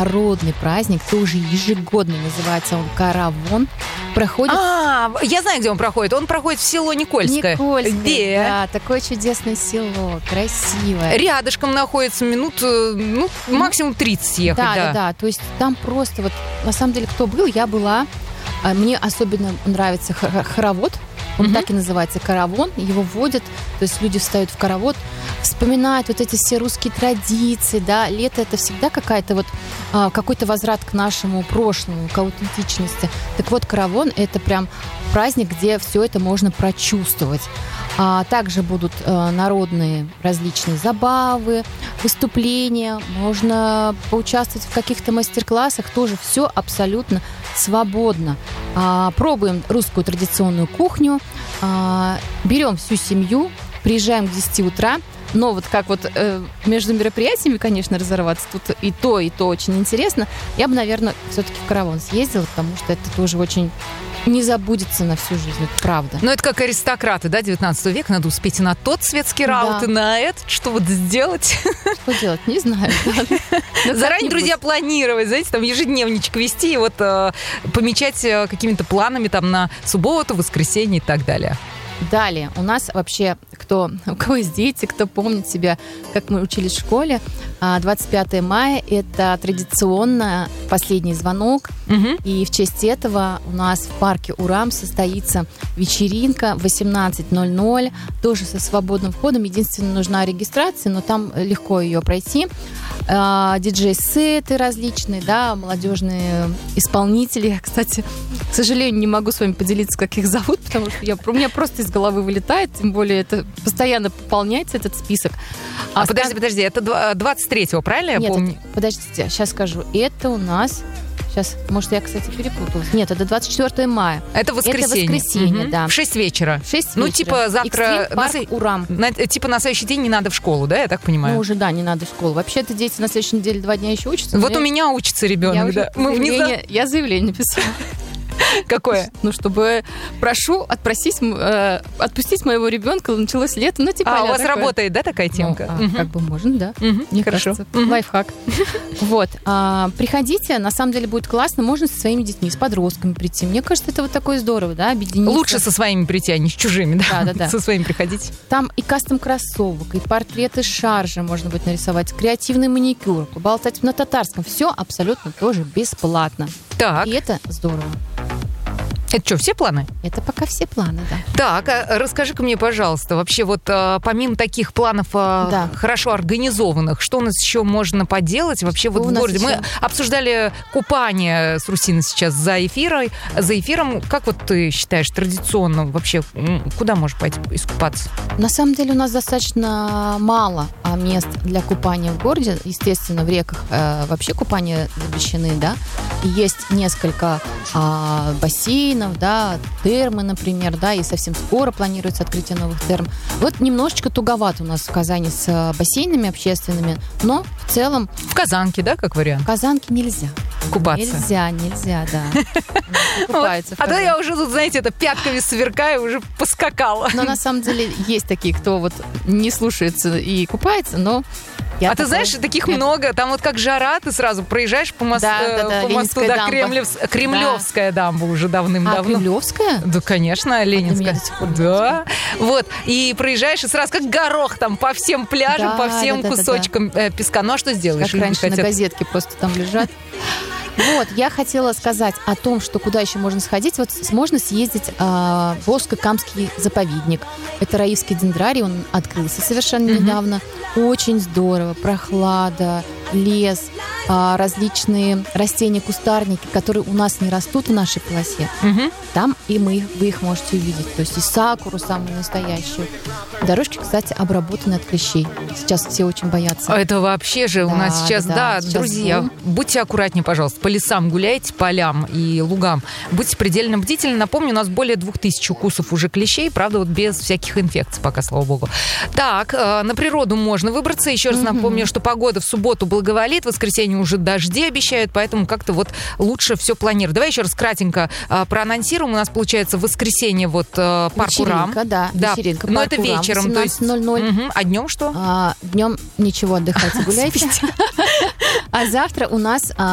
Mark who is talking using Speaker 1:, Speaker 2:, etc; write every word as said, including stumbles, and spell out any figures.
Speaker 1: народный праздник, тоже ежегодно, называется он Каравон. Проходит...
Speaker 2: А, я знаю, где он проходит. Он проходит в село Никольское.
Speaker 1: Никольское,
Speaker 2: Где?
Speaker 1: да, такое чудесное село, красивое.
Speaker 2: Рядышком находится, минут, ну, максимум тридцать ехать.
Speaker 1: Да,
Speaker 2: да,
Speaker 1: да, да, то есть там просто вот, на самом деле, кто был, я была. Мне особенно нравится хоровод. Он mm-hmm. так и называется, каравон. Его водят, то есть люди встают в хоровод, вспоминают вот эти все русские традиции, да. Лето — это всегда какая-то вот, а, какой-то возврат к нашему прошлому, к аутентичности. Так вот, каравон — это прям праздник, где все это можно прочувствовать. А также будут а, народные различные забавы, выступления, можно поучаствовать в каких-то мастер-классах, тоже все абсолютно свободно. А, пробуем русскую традиционную кухню, а, берем всю семью, приезжаем к десяти утра, но вот как вот э, между мероприятиями, конечно, разорваться, тут и то, и то очень интересно. Я бы, наверное, все-таки в караван съездила, потому что это тоже очень не забудется на всю жизнь, это правда.
Speaker 2: Но это как аристократы, да, девятнадцатого века, надо успеть и на тот светский раут,
Speaker 1: да.
Speaker 2: и на этот, что вот сделать?
Speaker 1: Что делать, не знаю.
Speaker 2: Заранее, друзья, планировать, знаете, там ежедневничек вести и вот э, помечать э, какими-то планами там на субботу, воскресенье и так далее.
Speaker 1: Далее, у нас вообще, кто, у кого есть дети, кто помнит себя, как мы учились в школе, двадцать пятое мая – это традиционно последний звонок. Угу. И в честь этого у нас в парке Урам состоится вечеринка в восемнадцать ноль ноль, тоже со свободным входом. Единственное, нужна регистрация, но там легко ее пройти. Диджей-сеты различные, да, молодежные исполнители. Я, кстати, к сожалению, не могу с вами поделиться, как их зовут, потому что я, у меня просто из головы вылетает, тем более это постоянно пополняется, этот список.
Speaker 2: А, а подожди, подожди, это двадцать третьего, правильно я
Speaker 1: Нет,
Speaker 2: помню?
Speaker 1: Это, подождите, сейчас скажу. Это у нас... Сейчас, может, я, кстати, перепуталась. Нет, это двадцать четвёртого мая.
Speaker 2: Это воскресенье.
Speaker 1: Это воскресенье,
Speaker 2: угу.
Speaker 1: да.
Speaker 2: В шесть вечера.
Speaker 1: В шесть
Speaker 2: ну,
Speaker 1: вечера.
Speaker 2: типа завтра...
Speaker 1: Экстрим парк Урам.
Speaker 2: На, типа на следующий день не надо в школу, да, я так понимаю?
Speaker 1: Ну, уже, да, не надо в школу. Вообще-то дети на следующей неделе два дня еще учатся.
Speaker 2: Вот у меня учится ребенок, да.
Speaker 1: Мы заявление, я заявление написала.
Speaker 2: Какое?
Speaker 1: Ну, чтобы прошу отпросить, э, отпустить моего ребенка, началось лето, ну, типа...
Speaker 2: А, у вас такое. Работает, да, такая темка?
Speaker 1: Ну, а, угу. Как бы можно, да. Угу. Мне
Speaker 2: Хорошо.
Speaker 1: кажется, угу. Лайфхак. Вот. А, приходите, на самом деле будет классно, можно со своими детьми, с подростками прийти. Мне кажется, это вот такое здорово, да, объединиться.
Speaker 2: Лучше со своими прийти, а не с чужими, да?
Speaker 1: Да, да, да.
Speaker 2: Со своими приходить.
Speaker 1: Там и кастом кроссовок, и портреты шаржа можно будет нарисовать, креативный маникюр, поболтать на татарском. Все абсолютно тоже бесплатно.
Speaker 2: Так.
Speaker 1: И это здорово.
Speaker 2: Это что, все планы?
Speaker 1: Это пока все планы, да.
Speaker 2: Так, а расскажи-ка мне, пожалуйста, вообще вот а, помимо таких планов а, да. хорошо организованных, что у нас еще можно поделать вообще что вот в городе? Еще? Мы обсуждали купание с Русиной сейчас за эфиром. За эфиром. Как вот ты считаешь традиционно вообще, куда можешь пойти искупаться?
Speaker 1: На самом деле у нас достаточно мало мест для купания в городе. Естественно, в реках э, вообще купания запрещены, да. И есть несколько э, бассейнов, да, термы, например, да, и совсем скоро планируется открытие новых терм. Вот немножечко туговато у нас в Казани с бассейнами общественными, но в целом...
Speaker 2: В Казанке, да, как вариант?
Speaker 1: В Казанке нельзя.
Speaker 2: Купаться.
Speaker 1: Нельзя, нельзя, да.
Speaker 2: Купаются. А то я уже тут, знаете, это пятками сверкаю, уже поскакала.
Speaker 1: Но на самом деле есть такие, кто вот не слушается и купается, но...
Speaker 2: Я а такой... ты знаешь, таких Нет. много. Там вот как жара, ты сразу проезжаешь по мосту,
Speaker 1: да, да, да,
Speaker 2: по мосту до да, Кремлевс... Кремлевская да. дамба уже давным-давно.
Speaker 1: А, Кремлевская?
Speaker 2: Да, конечно, Ленинская.
Speaker 1: А
Speaker 2: да. Вот. И проезжаешь, и сразу как горох там по всем пляжам, да, по всем да, кусочкам да, да. песка. Ну а что сделаешь?
Speaker 1: Как раньше хотят... на газетке просто там лежат. Вот, я хотела сказать о том, что куда еще можно сходить. Вот можно съездить в Волжско-Камский заповедник. Это раевский дендрарий, он открылся совершенно mm-hmm. недавно. Очень здорово, прохлада, лес, различные растения, кустарники, которые у нас не растут в нашей полосе. Mm-hmm. Там и мы, вы их можете увидеть. То есть и сакуру самую настоящую. Дорожки, кстати, обработаны от клещей. Сейчас все очень боятся.
Speaker 2: А это вообще же да, у нас сейчас, да, да сейчас
Speaker 1: друзья,
Speaker 2: бум. Будьте аккуратнее, пожалуйста. По лесам гуляйте, полям и лугам. Будьте предельно бдительны. Напомню, у нас более двух тысяч укусов уже клещей, правда, вот без всяких инфекций пока, слава богу. Так, э, на природу можно выбраться. Еще раз mm-hmm. напомню, что погода в субботу благоволит, в воскресенье уже дожди обещают, поэтому как-то вот лучше все планировать. Давай еще раз кратенько э, проанонсируем. У нас получается в воскресенье вот э, парк Урам.
Speaker 1: Вечеринка, да,
Speaker 2: да.
Speaker 1: вечеринка.
Speaker 2: Но это вечером.
Speaker 1: семнадцать ноль ноль.
Speaker 2: Угу. А днем что?
Speaker 1: А, днем ничего, отдыхайте, гуляйте. А завтра у нас...